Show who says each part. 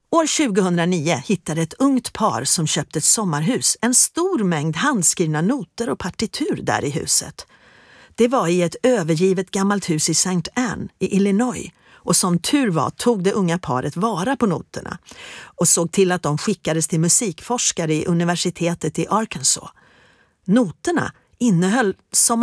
Speaker 1: År 2009 hittade ett ungt par som köpt ett sommarhus en stor mängd handskrivna noter och partitur där i huset. Det var i ett övergivet gammalt hus i St. Anne i Illinois, och som tur var tog det unga paret vara på noterna och såg till att de skickades till musikforskare i universitetet i Arkansas. Noterna innehöll som